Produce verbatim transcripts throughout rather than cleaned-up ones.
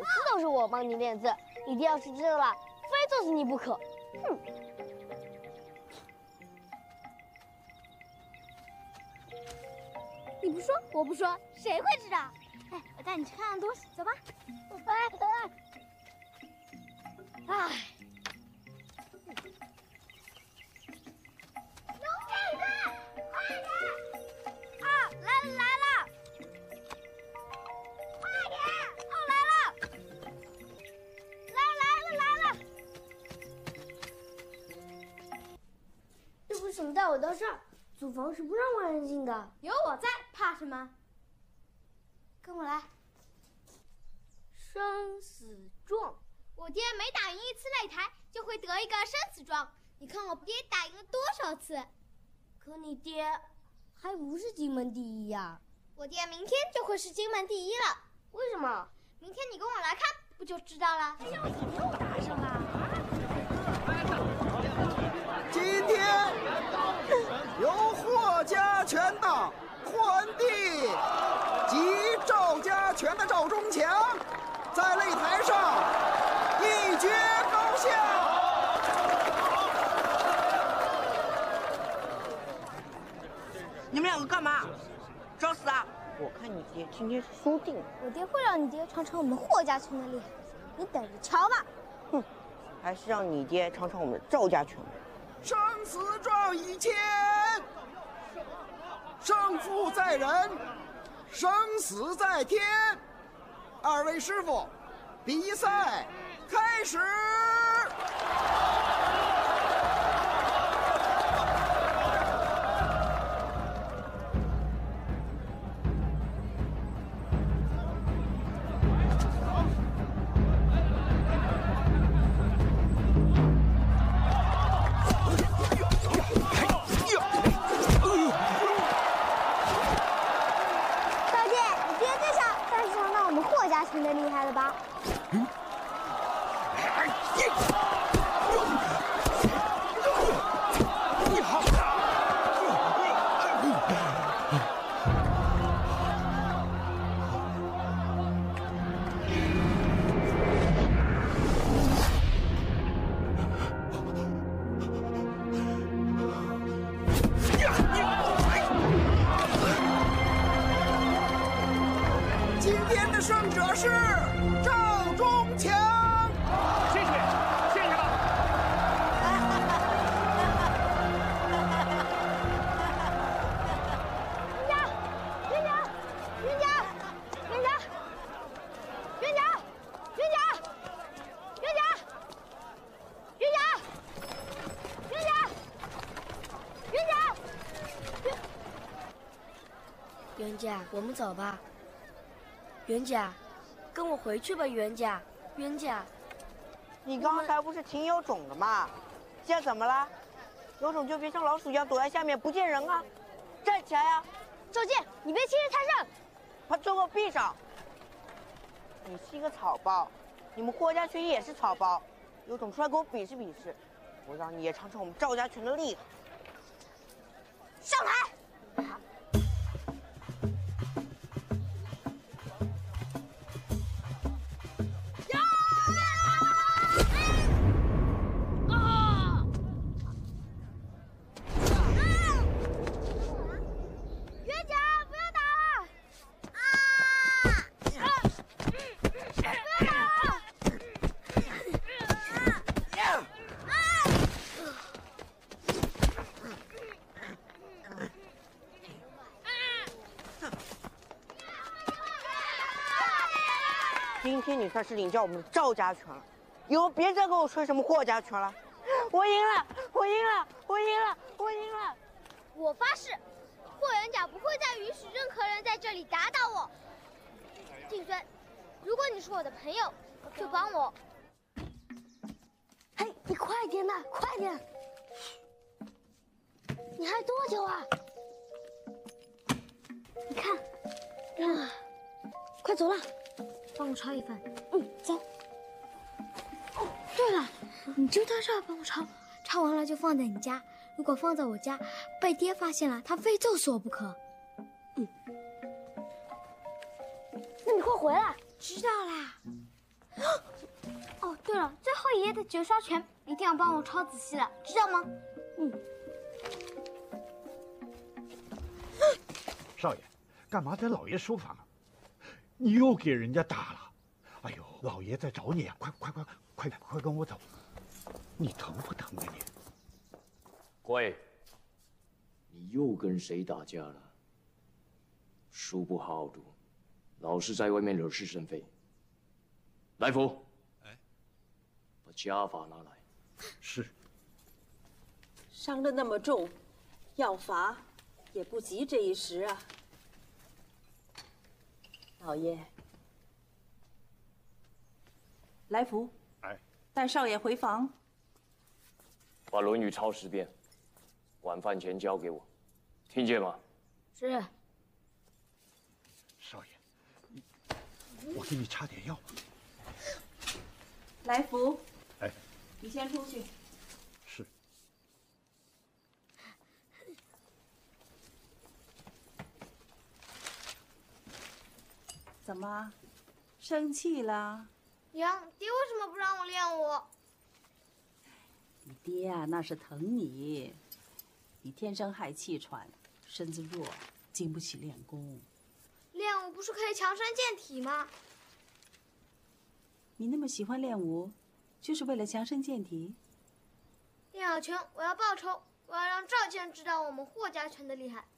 次都是我帮你练字，你爹要是知道了，非揍死你不可。哼！ 你不说，我不说，谁会知道？哎，我带你去看看东西，走吧。 哎哎！哎。 什么带我到这儿？祖房是不让外人进的。 有我在，怕什么？跟我来。 生死状， 我爹每打赢一次擂台，就会得一个生死状。你看我爹打赢了多少次？ 可你爹还不是金门第一呀！ 我爹明天就会是金门第一了。 为什么？ 明天你跟我来看，不就知道了？哎呀，我又打上了啊！ 今天由霍家拳的桓帝及赵家拳的赵忠强在擂台上一决高下。 你们两个干嘛？找死啊！我看你爹今天是输定了。 我爹会让你爹尝尝我们霍家拳的厉害，你等着瞧吧。 哼，还是让你爹尝尝我们赵家拳吧。 生死状已签，胜负在人，生死在天。二位师傅，比赛开始。 拳的厉害了吧？嗯。 你好。今天的胜者是赵忠强， 谢谢，谢谢吧。 冤家，冤家，冤家，冤家，冤家，冤家，冤家，冤家，冤家，冤家， 冤家，我们走吧。 冤家，跟我回去吧，冤家，冤家。 你刚才不是挺有种的吗？现在怎么了？有种就别像老鼠一样躲在下面不见人啊！站起来呀、啊！ 赵健，你别欺人太甚！ 把嘴给我闭上！你是一个草包，你们霍家拳也是草包，有种出来跟我比试比试，我让你也尝尝我们赵家拳的厉害。 上台！ 今天你算是领教我们的赵家拳了，以后别再跟我吹什么霍家拳了。我赢了，我赢了，我赢了，我赢了！ 我发誓，霍元甲不会再允许任何人在这里打倒我。静孙，如果你是我的朋友，就帮我。 嘿，你快点呐，快点！你还多久啊？你看，啊，快走了。 帮我抄一份。嗯，走。 哦，对了，你就在这儿帮我抄，抄完了就放在你家。如果放在我家，被爹发现了，他非揍死我不可。 嗯。那你快回来。 知道啦。 哦，对了，最后一页的九刷拳一定要帮我抄仔细了，知道吗？嗯。 少爷，干嘛在老爷书房啊？你又给人家打了！哎呦，老爷在找你啊！快快快快点，快跟我走！你疼不疼啊你？ 乖，你又跟谁打架了？书不好好读，老是在外面惹是生非。来福，哎，把家法拿来。 是。 伤得那么重，要罚也不急这一时啊。老爷，来福， 哎， 带少爷回房。 把《论语》抄十遍，晚饭前交给我，听见吗？ 是。 少爷，你我给你擦点药。 来福， 哎， 你先出去。 是。 怎么，生气了？ 娘，爹为什么不让我练武？ 你爹啊，那是疼你。你天生害气喘，身子弱，经不起练功。 练武不是可以强身健体吗？ 你那么喜欢练武，就是为了强身健体？ 练好拳，我要报仇，我要让赵谦知道我们霍家拳的厉害。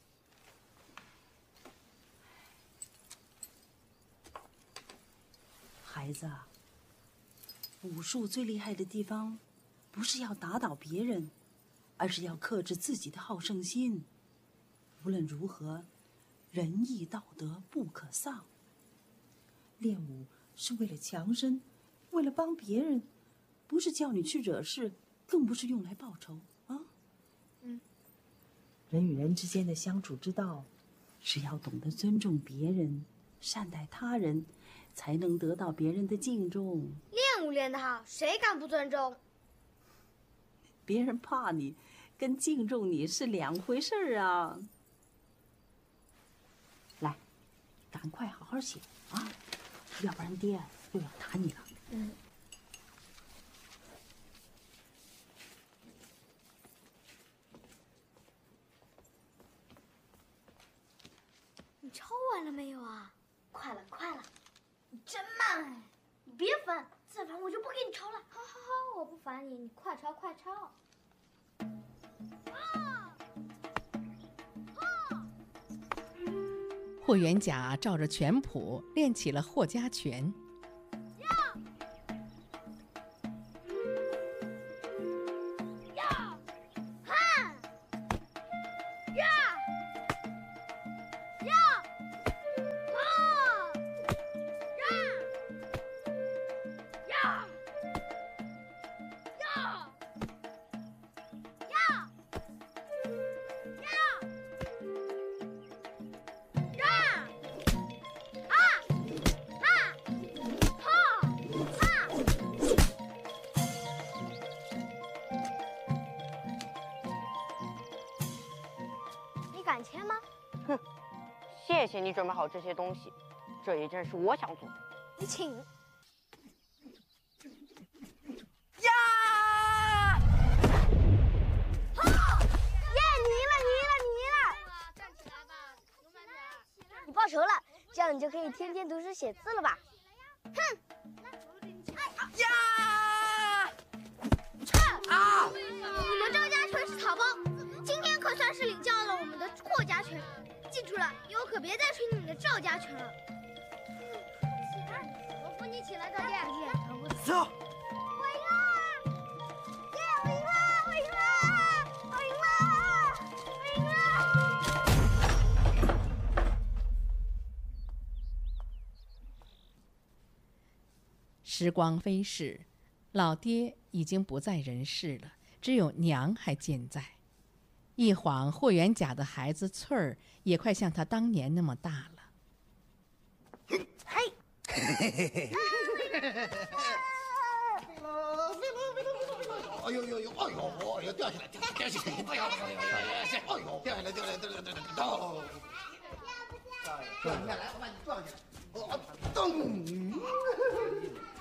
孩子啊，武术最厉害的地方，不是要打倒别人，而是要克制自己的好胜心。无论如何，仁义道德不可丧。练武是为了强身，为了帮别人，不是叫你去惹事，更不是用来报仇啊。 嗯。 人与人之间的相处之道，是要懂得尊重别人，善待他人，才能得到别人的敬重。 练武练得好，谁敢不尊重？ 别人怕你，跟敬重你是两回事儿啊。来，赶快好好写啊，要不然爹又要打你了。 嗯。你抄完了没有啊？快了，快了。你真慢哎！你别烦，再烦我就不给你抄了。好好好，我不烦你，你快抄快抄。 霍元甲照着拳谱练起了霍家拳。 敢签吗？ 哼，谢谢你准备好这些东西，这也正是我想做。 你请。 呀！ 啊！耶！你赢了，你赢了，你赢了！ 站起来吧，勇敢点！ 你报仇了，这样你就可以天天读书写字了吧？哼！ 呀！ 啊！你们赵家拳是草包，今天可算是领教了我们的霍家拳。记住了，以后可别再吹你们的赵家拳了。起来，我扶你起来，赵健。 走。 我赢了！耶！我赢了！我赢了！我赢了！我赢了！ 时光飞逝，老爹已经不在人世了，只有娘还健在。一晃，霍元甲的孩子翠儿也快像他当年那么大了。 嘿！ 哎呦呦呦！哎呦！哎呦！掉下来！掉掉下来！哎呦！哎呦！掉下来！掉下来！掉下来！掉下来！掉！掉下来！我把你撞下来！咚！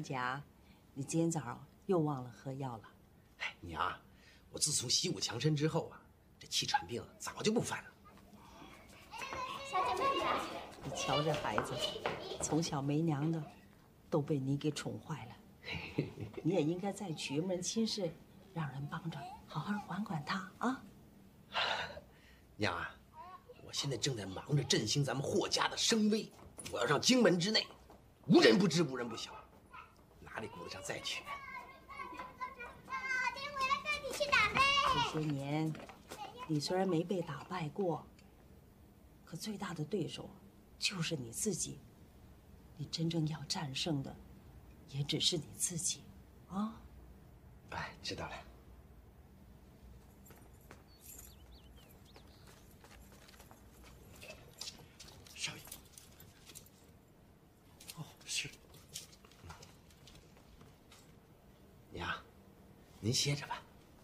甲，你今天早上又忘了喝药了。 哎，娘，我自从习武强身之后啊，这气喘病早就不犯了。 小姐妹们， 你瞧这孩子，从小没娘的，都被你给宠坏了。你也应该再娶一门亲事，让人帮着好好管管他啊。 娘啊，我现在正在忙着振兴咱们霍家的声威，我要让荆门之内无人不知，无人不晓，哪里顾得上再娶？ 老爹回来跟你去打呗。 这些年，你虽然没被打败过，可最大的对手就是你自己。你真正要战胜的，也只是你自己，啊！ 哎，知道了。少爷。哦，是。娘，您歇着吧。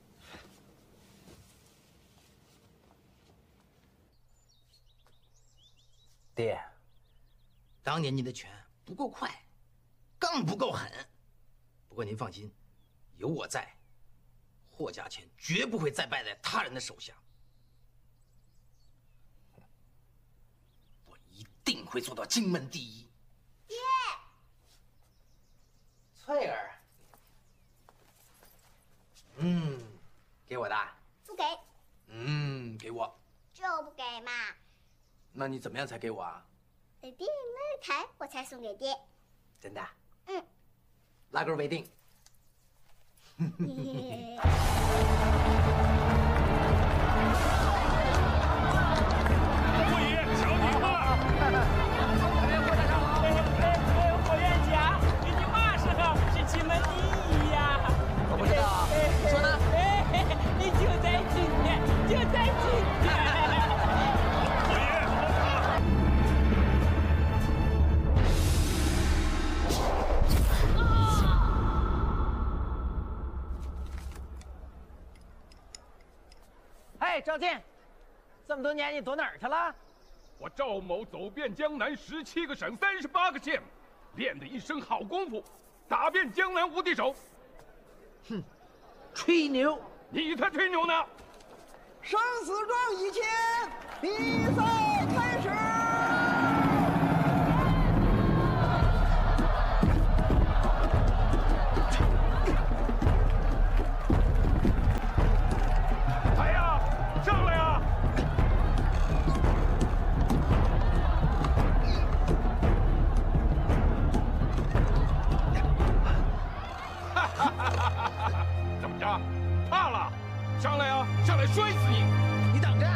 爹，当年您的拳不够快，更不够狠。不过您放心，有我在，霍家拳绝不会再败在他人的手下。我一定会做到荆门第一。 爹， 翠儿，嗯，给我的？ 不给， 嗯，给我。 就不给嘛。 那你怎么样才给我啊？ 等爹赢了台，我才送给爹。 真的？ 嗯。 拉钩为定。 霍爷，小你了！ 霍元甲，你嘛时候是荆门第一呀？ 我不知道，你说呢？ 你就在今天，就在今天。 哎，赵进，这么多年你躲哪儿去了？ 我赵某走遍江南十七个省、三十八个县，练的一身好功夫，打遍江南无敌手。 哼，吹牛！ 你才吹牛呢！ 生死状已签，比赛开始。 来呀，上来呀！哈哈哈哈哈！怎么着？怕了？上来呀！上来摔死你！ 你等着！